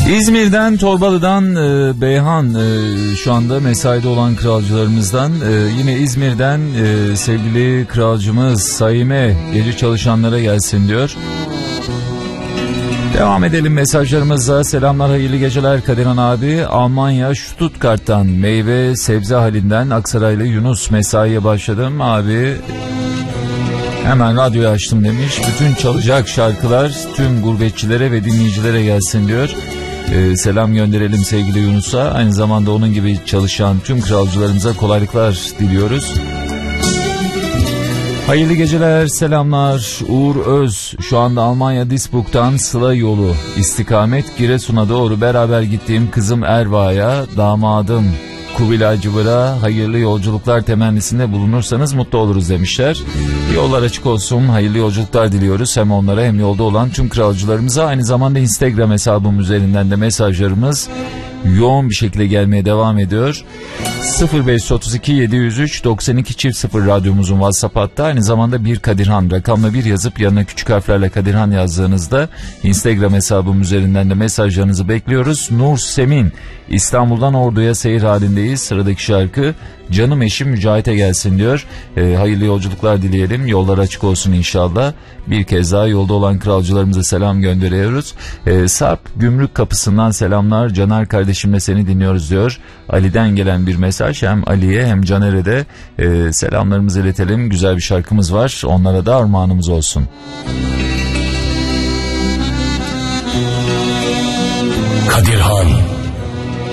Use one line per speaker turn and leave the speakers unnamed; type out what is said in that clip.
İzmir'den, Torbalı'dan Beyhan şu anda mesaide olan kralcılarımızdan. Yine İzmir'den sevgili kralcımız Saime gece çalışanlara gelsin diyor. Devam edelim mesajlarımıza. Selamlar, hayırlı geceler Kadirhan abi. Almanya Stuttgart'tan meyve sebze halinden Aksaraylı Yunus, mesaiye başladım abi. Hemen radyoyu açtım demiş. Bütün çalacak şarkılar tüm gurbetçilere ve dinleyicilere gelsin diyor. Selam gönderelim sevgili Yunus'a. Aynı zamanda onun gibi çalışan tüm kralcılarımıza kolaylıklar diliyoruz. Hayırlı geceler, selamlar. Uğur Öz şu anda Almanya Duisburg'dan Sıla yolu istikamet Giresun'a doğru beraber gittiğim kızım Erva'ya, damadım Kubilay Cıvır'a hayırlı yolculuklar temennisinde bulunursanız mutlu oluruz demişler. Yollar açık olsun, hayırlı yolculuklar diliyoruz hem onlara hem yolda olan tüm kralcılarımıza. Aynı zamanda Instagram hesabım üzerinden de mesajlarımız yoğun bir şekilde gelmeye devam ediyor. 0532 703 92 0 radyomuzun WhatsApp hattı. Aynı zamanda bir Kadirhan rakamla bir yazıp yanına küçük harflerle Kadirhan yazdığınızda Instagram hesabım üzerinden de mesajlarınızı bekliyoruz. Nur Semin, İstanbul'dan Ordu'ya seyir halindeyiz. Sıradaki şarkı canım eşim Mücahit'e gelsin diyor. Hayırlı yolculuklar dileyelim. Yollar açık olsun inşallah. Bir kez daha yolda olan kralcılarımıza selam gönderiyoruz. Sarp Gümrük Kapısı'ndan selamlar. Caner kardeşimle seni dinliyoruz diyor. Ali'den gelen bir mesaj. Hem Ali'ye hem Caner'e de selamlarımızı iletelim. Güzel bir şarkımız var. Onlara da armağanımız olsun.
Kadirhan